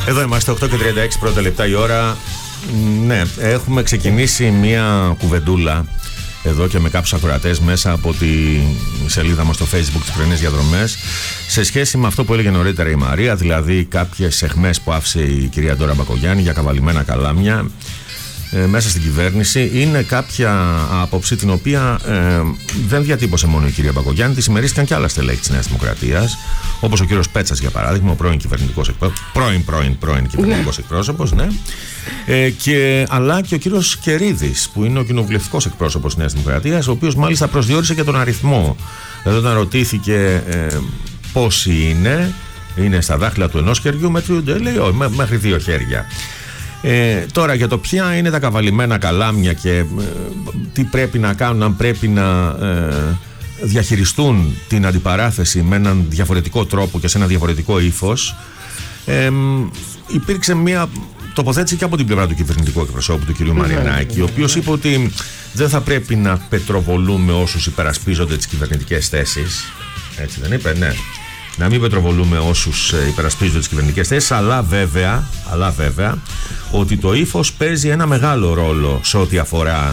Εδώ είμαστε, 8:36 πρώτα λεπτά η ώρα. Ναι, έχουμε ξεκινήσει μια κουβεντούλα εδώ και με κάποιους ακροατές μέσα από τη σελίδα μας στο Facebook, τις πρωινές διαδρομές, σε σχέση με αυτό που έλεγε νωρίτερα η Μαρία, δηλαδή κάποιες αιχμές που άφησε η κυρία Ντόρα Μπακογιάννη για καβαλημένα καλάμια μέσα στην κυβέρνηση. Είναι κάποια άποψη την οποία δεν διατύπωσε μόνο η κυρία Μπακογιάννη, τη συμμερίστηκαν και άλλα στελέχη της Νέας Δημοκρατίας, όπως ο κύριος Πέτσας για παράδειγμα, ο πρώην κυβερνητικός εκπρόσωπος, πρώην κυβερνητικός εκπρόσωπος, ναι. Αλλά και ο κύριος Κερίδης, που είναι ο κοινοβουλευτικός εκπρόσωπος της Νέας Δημοκρατίας, ο οποίος μάλιστα προσδιορίσε και τον αριθμό. Δηλαδή, όταν ρωτήθηκε πόσοι είναι στα δάχτυλα του ενός χεριού, μετριούνται, λέει μέχρι 2 χέρια. Τώρα για το ποια είναι τα καβαλημένα καλάμια και τι πρέπει να κάνουν, αν πρέπει να διαχειριστούν την αντιπαράθεση με έναν διαφορετικό τρόπο και σε ένα διαφορετικό ύφος, υπήρξε μια τοποθέτηση και από την πλευρά του κυβερνητικού εκπροσώπου, του κ. Μαρινάκη, ο οποίος είπε ότι δεν θα πρέπει να πετροβολούμε όσους υπερασπίζονται τις κυβερνητικές θέσεις. Έτσι δεν είπε? Ναι. Να μην πετροβολούμε όσους υπερασπίζονται τις κυβερνητικές θέσεις, αλλά βέβαια ότι το ύφος παίζει ένα μεγάλο ρόλο σε ό,τι αφορά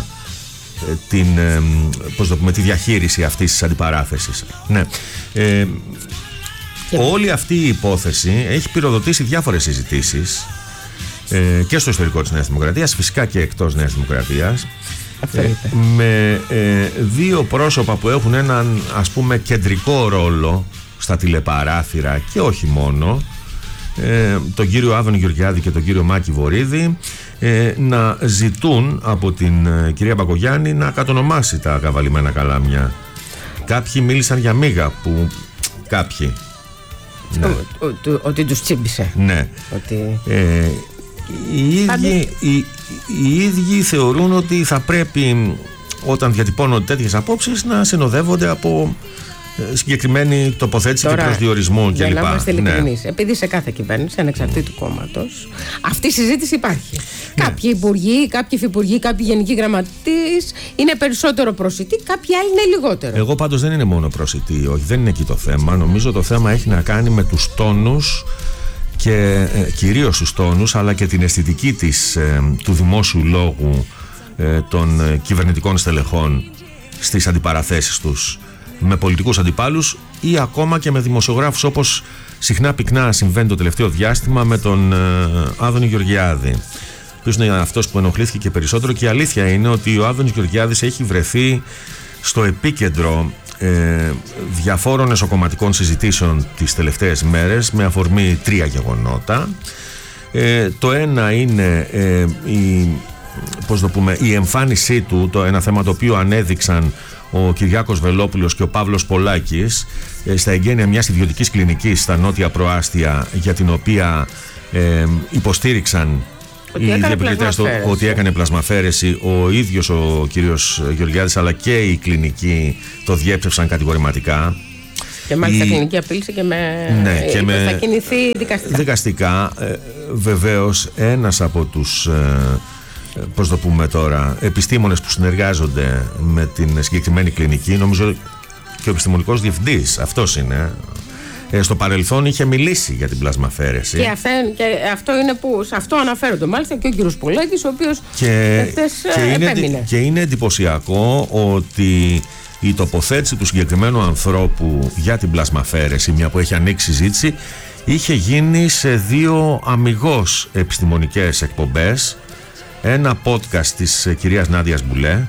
τη διαχείριση αυτής της αντιπαράθεσης. Ναι. Όλη αυτή η υπόθεση έχει πυροδοτήσει διάφορες συζητήσεις και στο ιστορικό της Νέας Δημοκρατίας, φυσικά και εκτός Νέας Δημοκρατίας, με δύο πρόσωπα που έχουν έναν, ας πούμε, κεντρικό ρόλο στα τηλεπαράθυρα και όχι μόνο, τον κύριο Άδωνη Γεωργιάδη και τον κύριο Μάκη Βορίδη, να ζητούν από την κυρία Μπακογιάννη να κατονομάσει τα καβαλημένα καλάμια. Κάποιοι μίλησαν για μίγα, που κάποιοι ότι τους τσίμπησε. Ναι. Ότι... οι ίδιοι θεωρούν ότι θα πρέπει, όταν διατυπώνονται τέτοιες απόψεις, να συνοδεύονται από συγκεκριμένη τοποθέτηση και προσδιορισμό κλπ. Για να είμαστε ειλικρινείς, επειδή σε κάθε κυβέρνηση ανεξαρτήτου κόμματος αυτή η συζήτηση υπάρχει. Κάποιοι υπουργοί, κάποιοι υφυπουργοί, κάποιοι γενικοί γραμματείς είναι περισσότερο προσιτοί, κάποιοι άλλοι είναι λιγότερο. Εγώ πάντως δεν είναι μόνο προσιτοί, όχι, δεν είναι εκεί το θέμα. Νομίζω το θέμα έχει να κάνει με τους τόνους και κυρίως τους τόνους, αλλά και την αισθητική του δημόσιου λόγου των κυβερνητικών στελεχών στις αντιπαραθέσεις τους με πολιτικούς αντιπάλους ή ακόμα και με δημοσιογράφους, όπως συχνά πυκνά συμβαίνει το τελευταίο διάστημα με τον Άδωνη Γεωργιάδη, ο οποίος είναι αυτός που ενοχλήθηκε και περισσότερο. Και η αλήθεια είναι ότι ο Άδωνης Γεωργιάδης έχει βρεθεί στο επίκεντρο διαφόρων εσωκομματικών συζητήσεων τις τελευταίες μέρες με αφορμή 3 γεγονότα. Το ένα είναι η εμφάνισή του, ένα θέμα το οποίο ανέδειξαν ο Κυριάκος Βελόπουλος και ο Παύλος Πολάκης στα εγγένεια μιας ιδιωτικής κλινικής στα Νότια Προάστια, για την οποία υποστήριξαν οι διαπληκτές ότι έκανε πλασμαφέρεση. Ο ίδιος ο κύριος Γεωργιάδης αλλά και η κλινική το διέψευσαν κατηγορηματικά. Και μάλιστα η κλινική απείλησε και θα κινηθεί δικαστικά. Βεβαίως ένας από τους επιστήμονες που συνεργάζονται με την συγκεκριμένη κλινική, νομίζω και ο επιστημονικός διευθυντής, αυτός είναι, στο παρελθόν είχε μιλήσει για την πλασμαφέρεση. Και αυτό είναι που σε αυτό αναφέρονται μάλιστα και ο κύριος Πολάκης, ο οποίος επέμεινε. Και είναι εντυπωσιακό ότι η τοποθέτηση του συγκεκριμένου ανθρώπου για την πλασμαφέρεση, μια που έχει ανοίξει συζήτηση, είχε γίνει σε 2 αμιγώς επιστημονικές εκπομπές, ένα podcast της κυρίας Νάντιας Μπουλέ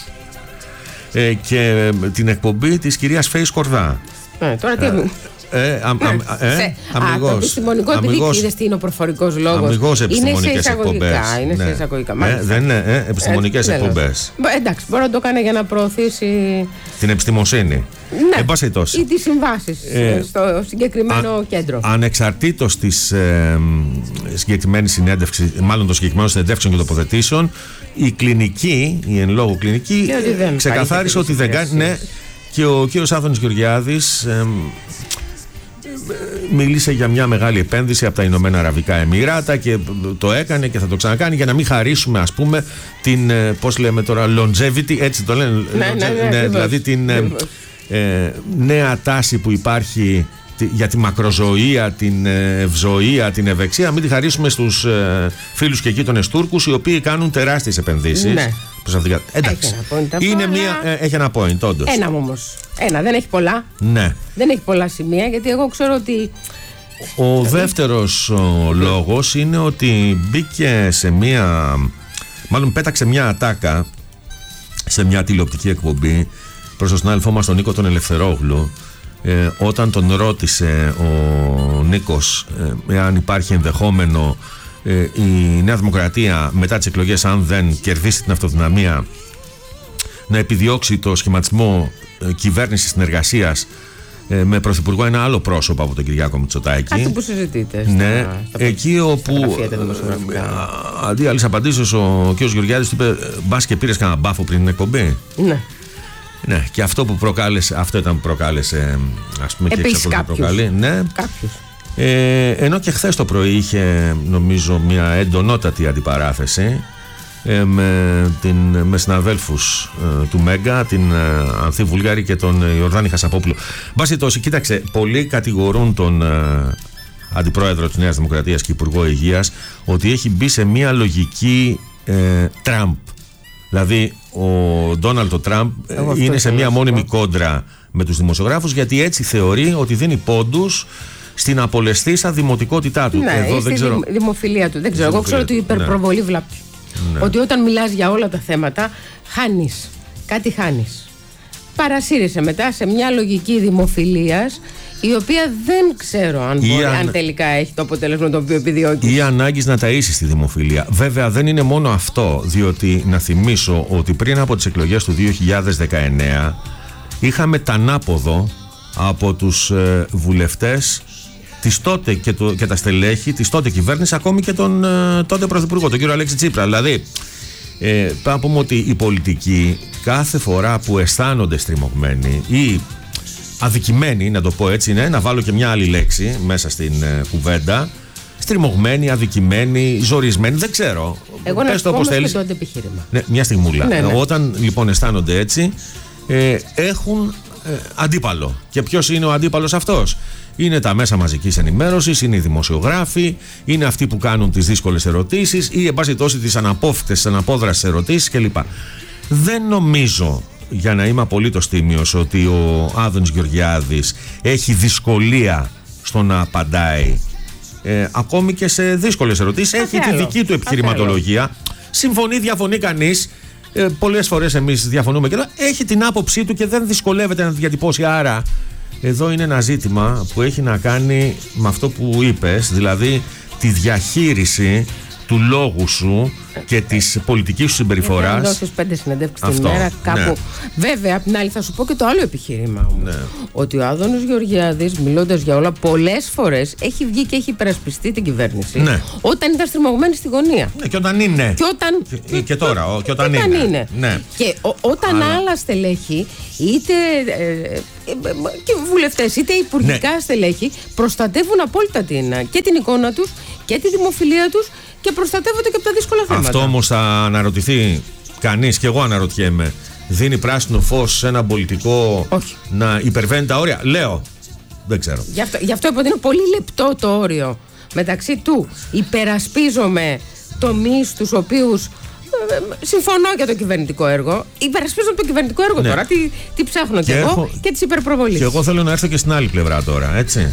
και την εκπομπή της κυρίας Φέης Κορδά. Τώρα τι... αμιγώς. Το επιστημονικό, επειδή είδες τι είναι ο προφορικός λόγος, αμιγώς επιστημονικές εκπομπές. Είναι σε εισαγωγικά. Δεν είναι επιστημονικές εκπομπές. Εντάξει, μπορεί να το κάνει για να προωθήσει την επιστημοσύνη. Ναι, ή τις συμβάσεις στο συγκεκριμένο κέντρο. Ανεξαρτήτως της συγκεκριμένης συνέντευξης, μάλλον των συγκεκριμένων συνεντεύξεων και τοποθετήσεων, η κλινική, η εν λόγω κλινική, ξεκαθάρισε ότι δεν κάνει. Ναι, και ο κύριος Άδωνης Γεωργιάδης μίλησε για μια μεγάλη επένδυση από τα Ηνωμένα Αραβικά Εμιράτα και το έκανε και θα το ξανακάνει για να μην χαρίσουμε, ας πούμε, την, πώς λέμε τώρα, longevity, έτσι το λένε, δηλαδή την νέα τάση που υπάρχει για τη μακροζωία, την ευζωία, την ευεξία, μην τη χαρίσουμε στους φίλους και γείτονες Τούρκους, οι οποίοι κάνουν τεράστιες επενδύσεις. Ναι. Εντάξει. Έχει ένα point, όντως. Ένα όμως. Δεν έχει πολλά. Ναι. Δεν έχει πολλά σημεία, γιατί εγώ ξέρω ότι. Ο δεύτερος λόγος είναι ότι μπήκε μάλλον πέταξε μια ατάκα σε μια τηλεοπτική εκπομπή προς τον συνάδελφό μας τον Νίκο τον Ελευθερόγλου, όταν τον ρώτησε ο Νίκος εάν υπάρχει ενδεχόμενο η Νέα Δημοκρατία μετά τις εκλογές, αν δεν κερδίσει την αυτοδυναμία, να επιδιώξει το σχηματισμό κυβέρνησης συνεργασίας με πρωθυπουργό ένα άλλο πρόσωπο από τον Κυριάκο Μητσοτάκη. Αυτό που συζητείτε. Ναι, εκεί όπου αντί άλλης απαντήσεως ο κ. Γεωργιάδης του είπε μπας και πήρες κανένα μπάφο πριν την εκπομπή. Ναι. Ναι, και αυτό ήταν που προκάλεσε, ας πούμε, και επίσης κάποιους. Ναι. Κάποιους. Ενώ και χθες το πρωί είχε, νομίζω, μια εντονότατη αντιπαράθεση με συναδέλφους του Μέγκα, την Ανθή Βουλγάρη και τον Ιορδάνη Χασαπόπουλο. Βάσει τόση, κοίταξε, πολλοί κατηγορούν τον αντιπρόεδρο της Νέας Δημοκρατίας και υπουργό Υγείας ότι έχει μπει σε μια λογική Τραμπ. Δηλαδή ο Ντόναλντ Τραμπ είναι σε μια μόνιμη κόντρα με τους δημοσιογράφους, γιατί έτσι θεωρεί ότι δίνει πόντους στην απολεστήσα δημοτικότητά του. Ναι, δεν ξέρω. Δημοφιλία του. Δεν ξέρω. Εγώ ξέρω ότι η υπερπροβολή βλάπτει. Ναι. Ότι όταν μιλάς για όλα τα θέματα, χάνεις. Κάτι χάνεις. Παρασύρεσαι μετά σε μια λογική δημοφιλίας, η οποία δεν ξέρω αν τελικά έχει το αποτέλεσμα το οποίο επιδιώκει. Ή ανάγκης να ταΐσεις τη δημοφιλία. Βέβαια δεν είναι μόνο αυτό, διότι να θυμίσω ότι πριν από τις εκλογές του 2019 είχαμε τανάποδο από τους βουλευτές της τότε και τα στελέχη της τότε κυβέρνησης, ακόμη και τον τότε πρωθυπουργό, τον κύριο Αλέξη Τσίπρα. Δηλαδή, πρέπει να πούμε ότι οι πολιτικοί κάθε φορά που αισθάνονται στριμωγμένοι ή αδικημένοι, να το πω έτσι, να βάλω και μια άλλη λέξη μέσα στην κουβέντα, στριμωγμένοι, αδικημένοι, ζορισμένοι, δεν ξέρω. Εγώ να σου πω και το αντεπιχείρημα. Ναι, μια στιγμούλα. Ναι. Όταν λοιπόν αισθάνονται έτσι, έχουν αντίπαλο. Και ποιος είναι ο αντίπαλος αυτός? Είναι τα μέσα μαζικής ενημέρωσης, είναι οι δημοσιογράφοι, είναι αυτοί που κάνουν τις δύσκολες ερωτήσεις ή εν πάση περιπτώσει τις αναπόφευκτες, τις αναπόδραστες ερωτήσεις κλπ. Δεν νομίζω, για να είμαι απολύτως τίμιος, ότι ο Άδωνης Γεωργιάδης έχει δυσκολία στο να απαντάει ακόμη και σε δύσκολες ερωτήσεις. Έχει τη δική του επιχειρηματολογία. Συμφωνεί, διαφωνεί κανείς. Πολλές φορές εμείς διαφωνούμε και έχει την άποψή του και δεν δυσκολεύεται να τη διατυπώσει. Άρα εδώ είναι ένα ζήτημα που έχει να κάνει με αυτό που είπες, δηλαδή τη διαχείριση του λόγου σου και της πολιτικής σου συμπεριφοράς. Να δώσεις 5 συνεντεύξεις την μέρα κάπου. Ναι. Βέβαια, απ' την άλλη θα σου πω και το άλλο επιχείρημα όμως. Ναι. Ότι ο Άδωνης Γεωργιάδης, μιλώντας για όλα, πολλές φορές έχει βγει και έχει υπερασπιστεί την κυβέρνηση. Ναι. Όταν ήταν στριμωγμένη στη γωνία. Ναι, και όταν είναι. Και τώρα. Και όταν είναι. Ναι. Και όταν άλλα στελέχη, είτε και βουλευτές, είτε υπουργικά στελέχη, προστατεύουν απόλυτα και την εικόνα τους και τη δημοφιλία τους και προστατεύονται και από τα δύσκολα θέματα. Αυτό όμως θα αναρωτηθεί κανείς, και εγώ αναρωτιέμαι, δίνει πράσινο φως σε ένα πολιτικό να υπερβαίνει τα όρια? Λέω, δεν ξέρω. Γι' αυτό είπα ότι είναι πολύ λεπτό το όριο μεταξύ του υπερασπίζομαι τομείς τους οποίους συμφωνώ για το κυβερνητικό έργο. Υπερασπίζομαι το κυβερνητικό έργο τώρα. Τι ψάχνω κι εγώ και τις υπερπροβολίες. Και εγώ θέλω να έρθω και στην άλλη πλευρά τώρα, έτσι.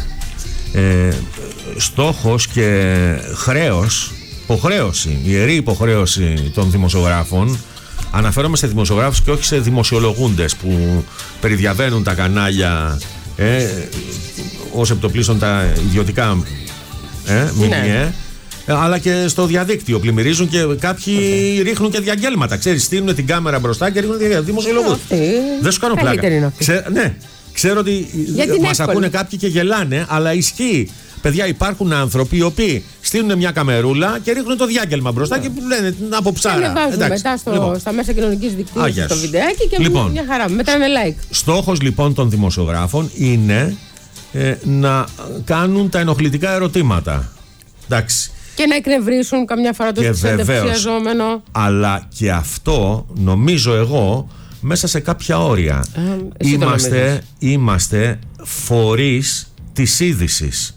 Στόχος και υποχρέωση, ιερή υποχρέωση των δημοσιογράφων, αναφέρομαι σε δημοσιογράφους και όχι σε δημοσιολογούντες που περιδιαβαίνουν τα κανάλια ως επιτοπλίστων τα ιδιωτικά μηνιαία, αλλά και στο διαδίκτυο πλημμυρίζουν και κάποιοι ρίχνουν και διαγγέλματα. Ξέρεις, στείλουν την κάμερα μπροστά και ρίχνουν διαγγέλματα. Δημοσιολογούν. Δεν σου κάνω πλάκα. Ναι, ξέρω ότι μας ακούνε κάποιοι και γελάνε, αλλά ισχύει. Παιδιά, υπάρχουν άνθρωποι οι οποίοι στείλουν μια καμερούλα και ρίχνουν το διάγγελμα μπροστά και λένε από ψάρα. Και ανεβάζουν μετά στα μέσα κοινωνικής δικτύωσης το βιντεάκι και μια χαρά. Μετά είναι like. Στόχος λοιπόν των δημοσιογράφων είναι να κάνουν τα ενοχλητικά ερωτήματα. Εντάξει. Και να εκνευρίσουν καμιά φορά το συνεντευξιαζόμενο. Αλλά και αυτό, νομίζω εγώ, μέσα σε κάποια όρια. Είμαστε φορείς της είδησης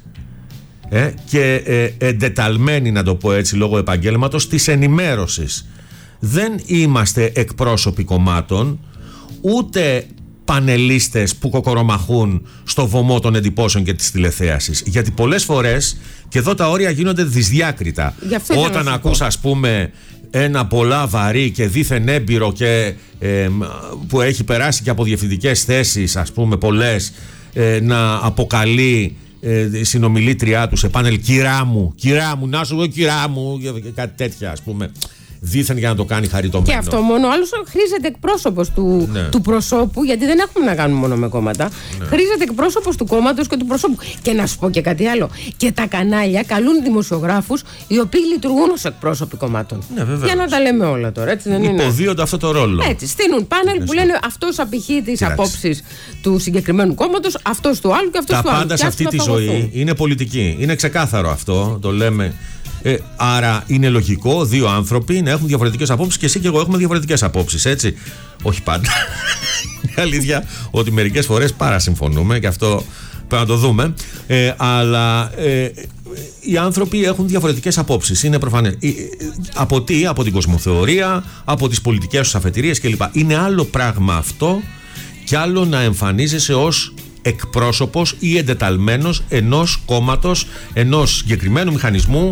και εντεταλμένοι, να το πω έτσι λόγω επαγγέλματος, της ενημέρωσης. Δεν είμαστε εκπρόσωποι κομμάτων, ούτε πανελίστες που κοκορομαχούν στο βωμό των εντυπώσεων και της τηλεθέασης. Γιατί πολλές φορές, και εδώ τα όρια γίνονται δυσδιάκριτα. Όταν ακούς, ας πούμε, ένα πολλά βαρύ και δίθεν έμπειρο και που έχει περάσει και από διευθυντικές θέσεις, ας πούμε πολλές, να αποκαλεί συνομιλήτριά του σε πάνελ κυρά μου, να σου πω κυρά μου, κάτι τέτοια, ας πούμε, δήθεν για να το κάνει χαριτωμένο. Και αυτό μόνο, άλλος χρήζεται εκπρόσωπος του προσώπου, γιατί δεν έχουμε να κάνουμε μόνο με κόμματα. Χρήζεται εκπρόσωπος του κόμματος και του προσώπου. Και να σου πω και κάτι άλλο. Και τα κανάλια καλούν δημοσιογράφους οι οποίοι λειτουργούν ως εκπρόσωποι κομμάτων. Για να τα λέμε όλα τώρα, έτσι δεν είναι? Υποδίονται αυτό το ρόλο. Έτσι, στείλουν πάνελ που λένε αυτός απηχεί τις απόψεις του συγκεκριμένου κόμματος, αυτός του άλλου και αυτός του άλλου. Τα πάντα σε αυτή τη ζωή είναι πολιτική. Είναι ξεκάθαρο αυτό, το λέμε. Άρα είναι λογικό δύο άνθρωποι να έχουν διαφορετικές απόψεις, και εσύ και εγώ έχουμε διαφορετικές απόψεις, έτσι. Όχι πάντα. Είναι αλήθεια ότι μερικές φορές παρασυμφωνούμε, και αυτό πρέπει να το δούμε. Αλλά οι άνθρωποι έχουν διαφορετικές απόψεις. Είναι προφανές. Από τι? Από την κοσμοθεωρία, από τις πολιτικές τους αφετηρίες κλπ. Είναι άλλο πράγμα αυτό, και άλλο να εμφανίζεσαι ως εκπρόσωπος ή εντεταλμένος ενός κόμματος, ενός συγκεκριμένου μηχανισμού,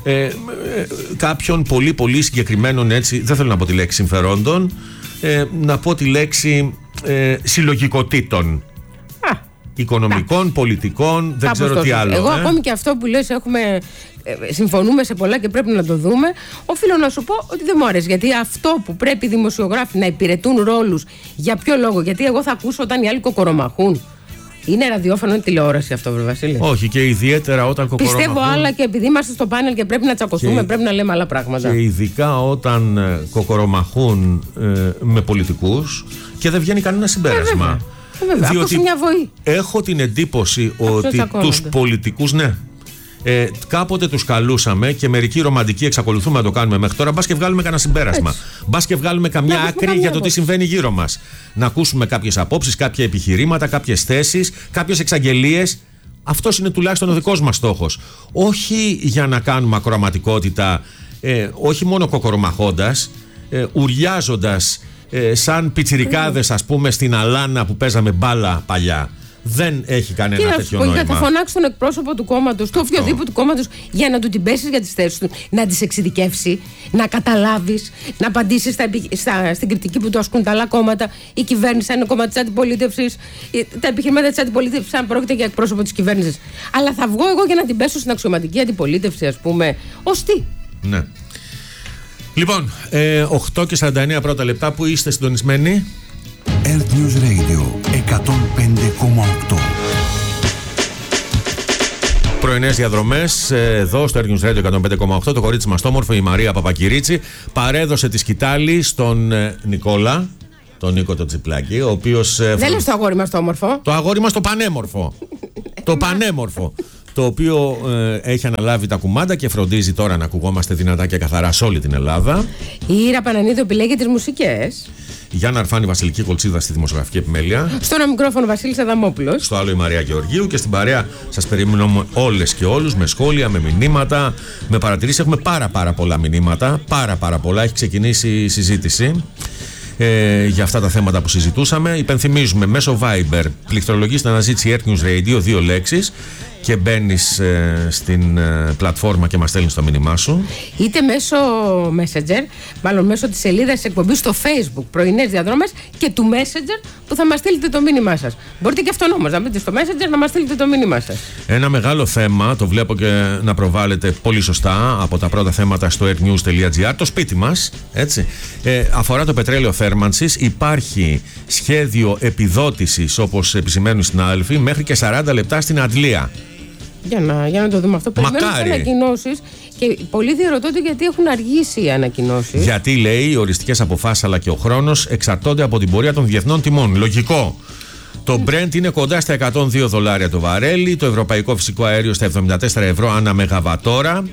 κάποιων πολύ πολύ συγκεκριμένων, έτσι, δεν θέλω να πω τη λέξη συμφερόντων, να πω τη λέξη συλλογικοτήτων, οικονομικών, πολιτικών, δεν ξέρω τι άλλο. Εγώ ακόμη και αυτό που λες, συμφωνούμε σε πολλά και πρέπει να το δούμε. Οφείλω να σου πω ότι δεν μου αρέσει, γιατί αυτό που πρέπει οι δημοσιογράφοι να υπηρετούν ρόλους, για ποιο λόγο? Γιατί εγώ θα ακούσω όταν οι άλλοι κοκορομαχούν. Είναι ραδιόφωνο, είναι τηλεόραση αυτό, βρε Βασίλη? Όχι, και ιδιαίτερα όταν κοκορομαχούν. Πιστεύω άλλα, και επειδή είμαστε στο πάνελ και πρέπει να τσακωθούμε, πρέπει να λέμε άλλα πράγματα. Και ειδικά όταν κοκορομαχούν με πολιτικούς και δεν βγαίνει κανένα συμπέρασμα. Βέβαια, διότι μια βοή. Έχω την εντύπωση ότι τους πολιτικούς, κάποτε τους καλούσαμε, και μερικοί ρομαντικοί εξακολουθούμε να το κάνουμε μέχρι τώρα. Μπας και βγάλουμε κανένα συμπέρασμα. Μπας και βγάλουμε καμιά άκρη για το τι συμβαίνει γύρω μας. Να ακούσουμε κάποιες απόψεις, κάποια επιχειρήματα, κάποιες θέσεις, κάποιες εξαγγελίες. Αυτός είναι τουλάχιστον ο δικός μας στόχος. Όχι για να κάνουμε ακροαματικότητα, όχι μόνο κοκορομαχώντας, ουριάζοντας σαν πιτσιρικάδες, ας πούμε, στην αλάνα που παίζαμε μπάλα παλιά. Δεν έχει κανένα τέτοιο νόημα. Θα φωνάξει τον εκπρόσωπο του κόμματος, του οποιοδήποτε του κόμματος, για να του την πέσεις για τις θέσεις του, να τις εξειδικεύσει, να καταλάβεις, να απαντήσεις στην κριτική που του ασκούν τα άλλα κόμματα. Η κυβέρνηση, αν είναι κόμμα της αντιπολίτευσης, τα επιχειρήματα της αντιπολίτευσης, αν πρόκειται για εκπρόσωπο της κυβέρνησης. Αλλά θα βγω εγώ για να την πέσω στην αξιωματική αντιπολίτευση, ας πούμε, ως τι? Ναι. Λοιπόν, 8 και 49 πρώτα λεπτά, που είστε συντονισμένοι. Earth News Radio 105,8. Πρωινές διαδρομές εδώ στο Earth News Radio 105,8. Το κορίτσι μας το όμορφο, η Μαρία Παπακυρίτσι, παρέδωσε τη σκητάλη στον Νικόλα, τον Νίκο το Τσιπλάκη, ο οποίος... Δεν λες το αγόρι μας το όμορφο. Το αγόρι μας το πανέμορφο. Το πανέμορφο. Το οποίο έχει αναλάβει τα κουμάντα και φροντίζει τώρα να ακουγόμαστε δυνατά και καθαρά σε όλη την Ελλάδα. Η Ήρα Πανανίδου επιλέγει τις μουσικές. Γιάννα Αρφάνη, Βασιλική Κολτσίδα στη δημοσιογραφική επιμέλεια. Στο ένα μικρόφωνο Βασίλης Αδαμόπουλος. Στο άλλο η Μαρία Γεωργίου. Και στην παρέα σας περιμένουμε όλες και όλους, με σχόλια, με μηνύματα, με παρατηρήσεις. Έχουμε πάρα πολλά μηνύματα. Πάρα πολλά. Έχει ξεκινήσει η συζήτηση για αυτά τα θέματα που συζητούσαμε. Υπενθυμίζουμε μέσω Viber, πληκτρολογείς την αναζήτηση Earth News Radio, 2 λέξεις, και μπαίνεις στην πλατφόρμα και μας στέλνεις το μήνυμά σου. Είτε μέσω Messenger, μάλλον μέσω της σελίδας της εκπομπής στο Facebook, πρωινές διαδρόμες, και του Messenger που θα μας στείλετε το μήνυμά σας. Μπορείτε και αυτόν όμως να μπείτε στο Messenger να μας στείλετε το μήνυμά σας. Ένα μεγάλο θέμα, το βλέπω και να προβάλλεται πολύ σωστά από τα πρώτα θέματα στο airnews.gr, το σπίτι μας, έτσι, αφορά το πετρέλαιο θέρμανσης. Υπάρχει σχέδιο επιδότησης, όπως επισημαίνουν στην συνάδελφοι, μέχρι και 40 λεπτά στην αντλία. Για να το δούμε αυτό. Περιμένουμε ανακοινώσεις και πολλοί διερωτώνται γιατί έχουν αργήσει οι ανακοινώσεις. Γιατί, λέει, οι οριστικές αποφάσεις αλλά και ο χρόνος εξαρτώνται από την πορεία των διεθνών τιμών. Λογικό. Το Brent είναι κοντά στα $102 το βαρέλι, το ευρωπαϊκό φυσικό αέριο στα 74 ευρώ ανά μεγαβατόρα.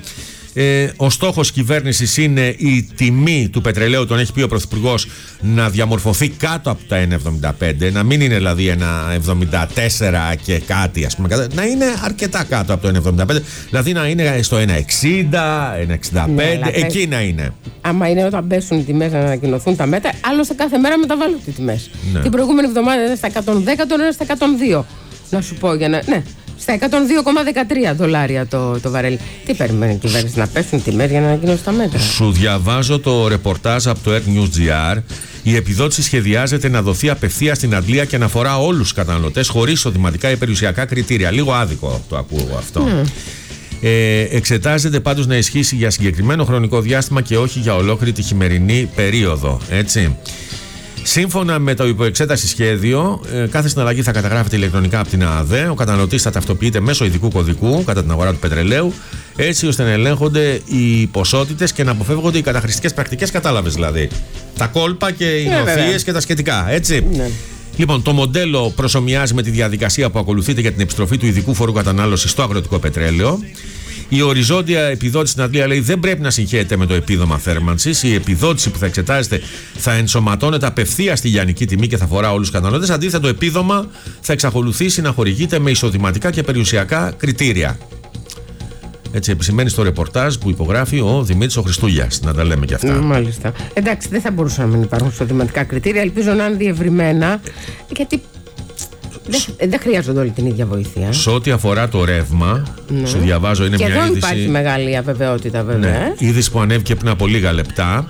Ο στόχος κυβέρνησης είναι η τιμή του πετρελαίου, τον έχει πει ο Πρωθυπουργός, να διαμορφωθεί κάτω από τα 1,75, να μην είναι δηλαδή ένα 74 και κάτι, ας πούμε, να είναι αρκετά κάτω από το 1,75, δηλαδή να είναι στο 1,60, 1,65, εκεί να είναι. Άμα είναι όταν πέσουν οι τιμές να ανακοινωθούν τα μέτρα, άλλωστε κάθε μέρα μεταβάλλουν οι τιμές. Ναι. Την προηγούμενη εβδομάδα ήταν στα 110, τώρα είναι στα 102. Να σου πω για να. Ναι. Στα 102,13 δολάρια το βαρέλι. Τι περιμένει η κυβέρνηση, να πέσουν τιμές για να ανακοινώσει τα μέτρα? Σου διαβάζω το ρεπορτάζ από το Earth News GR. Η επιδότηση σχεδιάζεται να δοθεί απευθείας στην αντλία και να αφορά όλους τους καταναλωτές χωρίς εισοδηματικά ή περιουσιακά κριτήρια. Λίγο άδικο το ακούω αυτό. Εξετάζεται πάντως να ισχύσει για συγκεκριμένο χρονικό διάστημα και όχι για ολόκληρη τη χειμερινή περίοδο. Έτσι. Σύμφωνα με το υποεξέταση σχέδιο, κάθε συναλλαγή θα καταγράφεται ηλεκτρονικά από την ΑΑΔΕ. Ο καταναλωτής θα ταυτοποιείται μέσω ειδικού κωδικού κατά την αγορά του πετρελαίου, έτσι ώστε να ελέγχονται οι ποσότητες και να αποφεύγονται οι καταχρηστικές πρακτικές. Κατάλαβες δηλαδή. Τα κόλπα και οι νοθείες και τα σχετικά, έτσι. Ναι. Λοιπόν, το μοντέλο προσομοιάζει με τη διαδικασία που ακολουθείται για την επιστροφή του ειδικού φόρου κατανάλωσης στο αγροτικό πετρέλαιο. Η οριζόντια επιδότηση στην αντλία, λέει, δεν πρέπει να συγχέεται με το επίδομα θέρμανσης. Η επιδότηση που θα εξετάζεται θα ενσωματώνεται απευθείας στη λιανική τιμή και θα αφορά όλους τους καταναλωτές. Αντίθετα, το επίδομα θα εξακολουθήσει να χορηγείται με εισοδηματικά και περιουσιακά κριτήρια. Έτσι επισημαίνει στο ρεπορτάζ που υπογράφει ο Δημήτρης ο Χριστούγιας. Να τα λέμε και αυτά. Μάλιστα. Εντάξει, δεν θα μπορούσαν να μην υπάρχουν εισοδηματικά κριτήρια. Ελπίζω να είναι διευρυμένα. Γιατί. Δεν χρειάζονται όλη την ίδια βοήθεια. Σε ό,τι αφορά το ρεύμα, σου διαβάζω, είναι και μια είδηση. Και εδώ υπάρχει μεγάλη αβεβαιότητα, βέβαια. Ναι, είδηση που ανέβηκε πριν από λίγα λεπτά.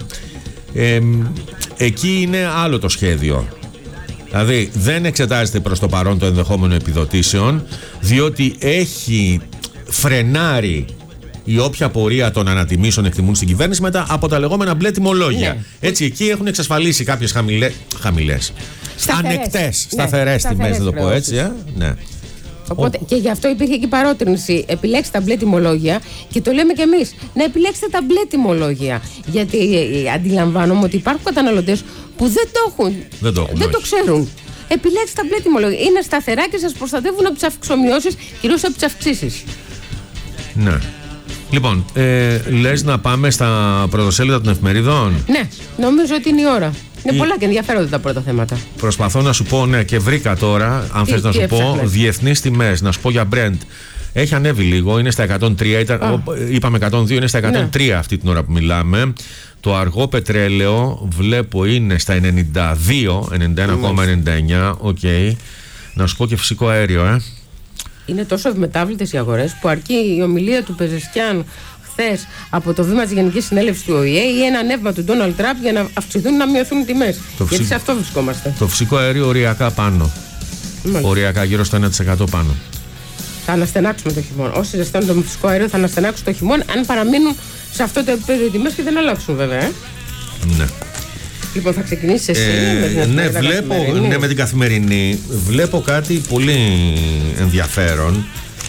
Εκεί είναι άλλο το σχέδιο. Δηλαδή, δεν εξετάζεται προς το παρόν το ενδεχόμενο επιδοτήσεων, διότι έχει φρενάρει η όποια πορεία των ανατιμήσεων εκτιμούν στην κυβέρνηση μετά από τα λεγόμενα μπλε τιμολόγια. Ναι. Έτσι, εκεί έχουν εξασφαλίσει κάποιες χαμηλές. Ανεκτές, σταθερές τιμές, να το πω έτσι. Ναι. Οπότε, και γι' αυτό υπήρχε και η παρότρινση. Επιλέξτε τα μπλε τιμολόγια και το λέμε κι εμείς. Να επιλέξετε τα μπλε τιμολόγια. Γιατί αντιλαμβάνομαι ότι υπάρχουν καταναλωτές που δεν το έχουν. Δεν το ξέρουν. Επιλέξτε τα μπλε τιμολόγια. Είναι σταθερά και σας προστατεύουν από τις αυξομοιώσεις, κυρίως από τις αυξήσεις. Ναι. Λοιπόν, λες να πάμε στα πρωτοσέλιδα των εφημερίδων? Ναι, νομίζω ότι είναι η ώρα. Είναι πολλά και ενδιαφέροντα τα πρώτα θέματα. Προσπαθώ να σου πω, ναι, και βρήκα τώρα, αν θες να σου πω, διεθνείς τιμές. Να σου πω για Brent. Έχει ανέβει λίγο, είναι στα 103, είπαμε 102, είναι στα 103 αυτή την ώρα που μιλάμε. Το αργό πετρέλαιο βλέπω είναι στα 92, 91,99, οκ. Να σου πω και φυσικό αέριο, Είναι τόσο ευμετάβλητες οι αγορές που αρκεί η ομιλία του Πεζεσκιάν χθες από το βήμα της Γενικής Συνέλευσης του ΟΗΕ ή ένα ανέβημα του Ντόναλντ Τραμπ για να αυξηθούν, να μειωθούν οι τιμές. Γιατί σε αυτό βρισκόμαστε. Το φυσικό αέριο οριακά πάνω. Οριακά γύρω στο 1% πάνω. Θα αναστενάξουμε το χειμώνα. Όσοι ζεσταίνουν το φυσικό αέριο θα αναστενάξουν το χειμώνα, αν παραμείνουν σε αυτό το επίπεδο οι τιμές και δεν αλλάξουν, βέβαια. Ναι. Λοιπόν, θα ξεκινήσεις εσύ με την καθημερινή. Βλέπω κάτι πολύ ενδιαφέρον.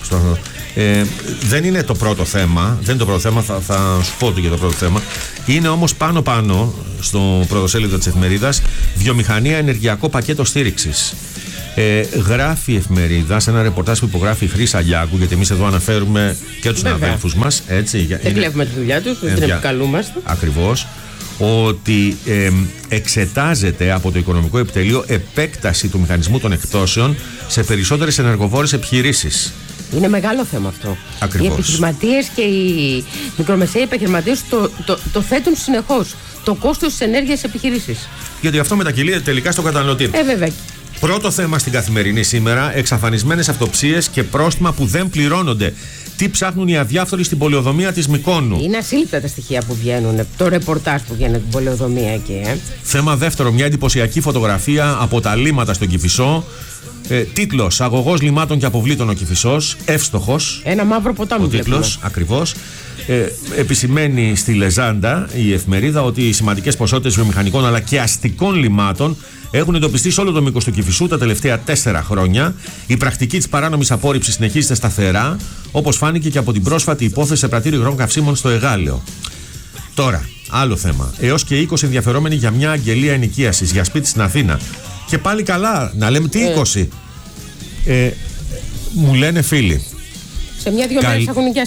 Δεν είναι το πρώτο θέμα. Δεν είναι το πρώτο θέμα, θα σου πω και το πρώτο θέμα. Είναι όμως πάνω στο πρωτοσέλιδο της εφημερίδας, βιομηχανία, ενεργειακό πακέτο στήριξης. Γράφει η εφημερίδα σε ένα ρεπορτάζ που υπογράφει η Χρύσα Αγιάκου, γιατί εμείς εδώ αναφέρουμε και τους συναδέλφους μας. Δεν κλέβουμε τη δουλειά τους, δεν την επικαλούμαστε. Ακριβώς. Ότι εξετάζεται από το Οικονομικό Επιτελείο επέκταση του μηχανισμού των εκπτώσεων σε περισσότερες ενεργοβόρες επιχειρήσεις. Είναι μεγάλο θέμα αυτό. Ακριβώς. Οι επιχειρηματίες και οι μικρομεσαίοι επιχειρηματίες το θέτουν συνεχώς. Το κόστος της ενέργειας επιχειρήσεις. Γιατί αυτό μετακυλείται τελικά στον καταναλωτή. Βέβαια. Πρώτο θέμα στην καθημερινή σήμερα: εξαφανισμένες αυτοψίες και πρόστιμα που δεν πληρώνονται. Τι ψάχνουν οι αδιάφθοροι στην πολεοδομία της Μυκόνου. Είναι ασύλληπτα τα στοιχεία που βγαίνουν, το ρεπορτάζ που βγαίνει από την πολεοδομία εκεί. Θέμα δεύτερο: μια εντυπωσιακή φωτογραφία από τα λίμματα στον Κηφισό. Τίτλος: αγωγός λιμάτων και αποβλήτων ο Κηφισός. Εύστοχος. Ένα μαύρο ποτάμι. Ο τίτλος, ακριβώς. Επισημαίνει στη Λεζάντα η εφημερίδα ότι οι σημαντικές ποσότητες βιομηχανικών αλλά και αστικών λιμάτων έχουν εντοπιστεί σε όλο το μήκος του Κηφισού τα τελευταία 4 χρόνια. Η πρακτική της παράνομης απόρριψης συνεχίζεται σταθερά, όπως φάνηκε και από την πρόσφατη υπόθεση σε πρατήριο υγρών καυσίμων στο Εγάλεο. Τώρα, άλλο θέμα. Έως και 20 ενδιαφερόμενοι για μια αγγελία ενοικίασης για σπίτι στην Αθήνα. Και πάλι καλά, να λέμε τι 20. Μου λένε φίλοι. Σε μια-δυο μέρες έχουν νοικιάσει.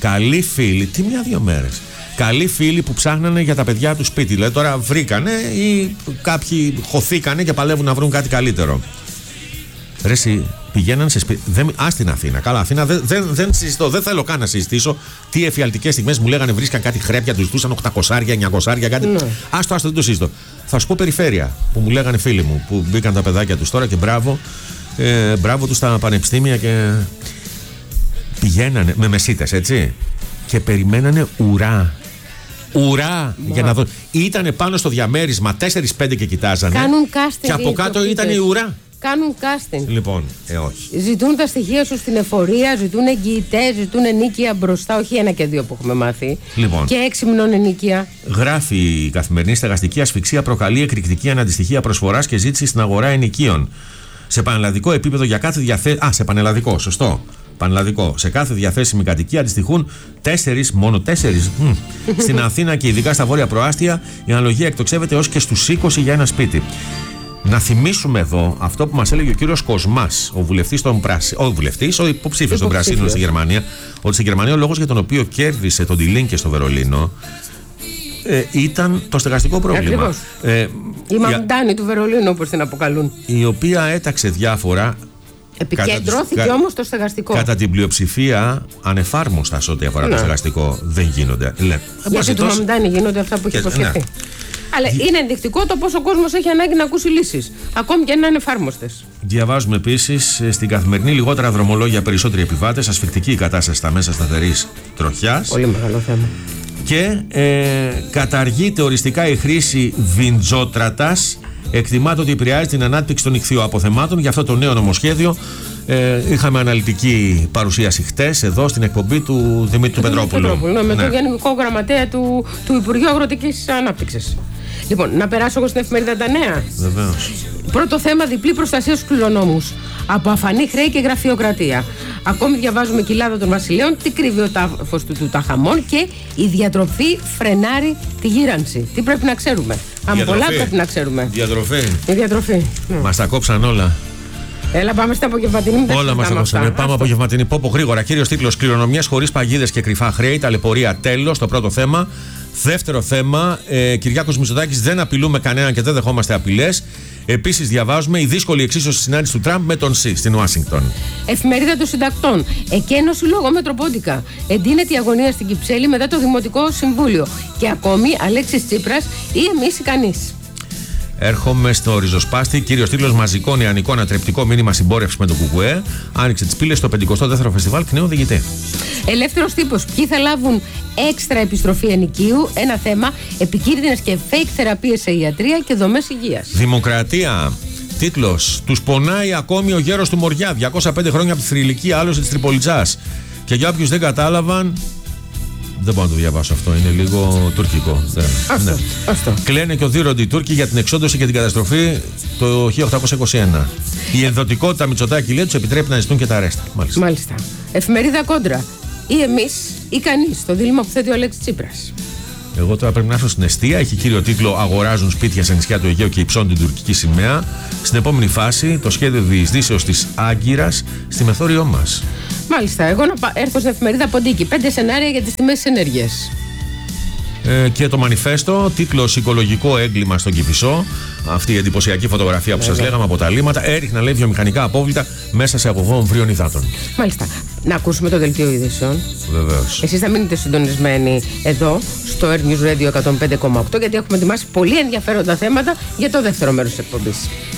καλοί φίλοι, τι 1-2 μέρες. Καλοί φίλοι που ψάχνανε για τα παιδιά του σπίτι. Δηλαδή τώρα βρήκανε ή κάποιοι χωθήκανε και παλεύουν να βρουν κάτι καλύτερο. Ρε εσύ, πηγαίναν σε σπίτι. Στην Αθήνα. Καλά, Αθήνα δεν συζητώ. Δεν θέλω καν να συζητήσω τι εφιαλτικές στιγμές μου λέγανε βρίσκαν κάτι χρέπια, τους ζητούσαν 800-900 κάτι. Ναι. Άστο, δεν το συζητώ. Θα σου πω περιφέρεια που μου λέγανε φίλοι μου που μπήκαν τα παιδάκια τους τώρα και μπράβο τους στα πανεπιστήμια και πηγαίνανε με μεσίτες, έτσι. Και περιμένανε ουρά για να δω. Ήτανε πάνω στο διαμέρισμα 4-5 και κοιτάζανε. Κάνουν casting. Και από κάτω ήταν η ουρά. Κάνουν casting. Λοιπόν, όχι. Ζητούν τα στοιχεία σου στην εφορία, ζητούν εγγυητές, ζητούν ενίκεια μπροστά. Όχι 1 και 2 που έχουμε μάθει. Λοιπόν. Και 6 μηνών ενίκεια. Γράφει η Καθημερινή: στεγαστική ασφυξία προκαλεί εκρηκτική αναντιστοιχεία προσφοράς και ζήτηση στην αγορά ενοικίων. Σε πανελλαδικό επίπεδο για κάθε διαθέσιμη. Σε πανελλαδικό, σωστό. Πανελλαδικό. Σε κάθε διαθέσιμη κατοικία αντιστοιχούν 4, μόνο 4. Στην Αθήνα και ειδικά στα βόρεια προάστια η αναλογία εκτοξεύεται έως και στους 20 για ένα σπίτι. Να θυμίσουμε εδώ αυτό που μας έλεγε ο κύριος Κοσμάς, ο υποψήφιος των Πρασίνων στη Γερμανία, ότι στη Γερμανία ο λόγος για τον οποίο κέρδισε τον Τιλίνκε στο Βερολίνο ήταν το στεγαστικό πρόβλημα. Η Μαντάνη του Βερολίνου, όπως την αποκαλούν. Η οποία έταξε διάφορα. Επικεντρώθηκε όμως το στεγαστικό. Κατά την πλειοψηφία ανεφάρμοστα σε ό,τι αφορά το στεγαστικό δεν γίνονται. Γιατί του Μαντάνη γίνονται αυτά που έχει υποσχεθεί. Ναι. Αλλά είναι ενδεικτικό το πόσο ο κόσμος έχει ανάγκη να ακούσει λύσεις, ακόμη και αν είναι ανεφάρμοστες. Διαβάζουμε επίσης στην Καθημερινή: λιγότερα δρομολόγια, περισσότεροι επιβάτες, ασφικτική η κατάσταση στα μέσα σταθερής τροχιάς. Πολύ μεγάλο θέμα. Και καταργείται οριστικά η χρήση βινζότρατας. Εκτιμάται ότι επηρεάζει την ανάπτυξη των ιχθυοαποθεμάτων. Για αυτό το νέο νομοσχέδιο είχαμε αναλυτική παρουσίαση χτες εδώ στην εκπομπή του Δημήτρη Πετρόπουλου. Με τον Γενικό Γραμματέα του Υπουργείου Αγροτικής Ανάπτυξης. Λοιπόν, να περάσω εγώ στην εφημερίδα Τα Νέα. Βεβαίως. Πρώτο θέμα: διπλή προστασία στους κληρονόμους. Από αφανή χρέη και γραφειοκρατία. Ακόμη διαβάζουμε κοιλάδα των βασιλέων. Τι κρύβει ο τάφος του Τουταγχαμών και η διατροφή φρενάρει τη γύρανση. Τι πρέπει να ξέρουμε? Πολλά πρέπει να ξέρουμε. Η διατροφή. Μας τα κόψαν όλα. Έλα, πάμε στην απογευματινή. Όλα μας τα κόψανε. Πάμε απογευματινή. Πόπο γρήγορα. Κύριος τίτλος: κληρονομιές χωρίς παγίδες και κρυφά χρέη. Ταλαιπωρία τέλος. Το πρώτο θέμα. Δεύτερο θέμα: Κυριάκος Μητσοτάκης, δεν απειλούμε κανέναν και δεν δεχόμαστε απειλές. Επίσης, διαβάζουμε: η δύσκολη εξίσωση συνάντηση του Τραμπ με τον Σι στην Ουάσιγκτον. Εφημερίδα των Συντακτών: εκένωση λόγω Μετροπόντικα. Εντείνεται η αγωνία στην Κυψέλη μετά το Δημοτικό Συμβούλιο. Και ακόμη Αλέξης Τσίπρας ή εμείς ή κανείς. Έρχομαι στο ριζοσπάστη. Κύριος τίτλος: μαζικό νεανικό ανατρεπτικό μήνυμα συμπόρευση με τον ΚΚΕ. Άνοιξε τις πύλες στο 52ο Φεστιβάλ Κνέου Οδηγητή. Ελεύθερος τύπος: ποιοι θα λάβουν έξτρα επιστροφή ενοικίου. Ένα θέμα: επικίνδυνες και fake θεραπείες σε ιατρία και δομές υγείας. Δημοκρατία. Τίτλος: τους πονάει ακόμη ο γέρος του Μοριά. 205 χρόνια από τη θρυλική άλωση της Τριπολιτσάς. Και για όποιους δεν κατάλαβαν. Δεν μπορώ να το διαβάσω αυτό, είναι λίγο τουρκικό. Αυτό. Κλαίνε και οδύρονται οι Τούρκοι για την εξόντωση και την καταστροφή το 1821. Η ενδοτικότητα Μητσοτάκη, λέει, τους επιτρέπει να ζητούν και τα αρέστα. Μάλιστα. Εφημερίδα Κόντρα. Ή εμείς ή κανείς. Το δίλημμα που θέτει ο Αλέξης Τσίπρας. Εγώ τώρα πρέπει να έρθω στην εστία. Έχει κύριο τίτλο: αγοράζουν σπίτια σε νησιά του Αιγαίου και υψώνουν την τουρκική σημαία. Στην επόμενη φάση, το σχέδιο διεισδύσεως της Άγκυρας στη μεθόριό μας. Μάλιστα. Εγώ να έρθω στην εφημερίδα Ποντίκη. 5 σενάρια για τις τιμές της ενέργειας. Και το μανιφέστο, τίτλος: οικολογικό έγκλημα στον Κηφισό. Αυτή η εντυπωσιακή φωτογραφία που σας λέγαμε από τα λίμματα έριχνα, λέει, βιομηχανικά απόβλητα μέσα σε αγωγό βρίων υδάτων. Μάλιστα. Να ακούσουμε το δελτίο ειδήσεων. Βεβαίως. Εσείς θα μείνετε συντονισμένοι εδώ στο Air News Radio 105,8 γιατί έχουμε ετοιμάσει πολύ ενδιαφέροντα θέματα για το δεύτερο μέρος της εκπομπής.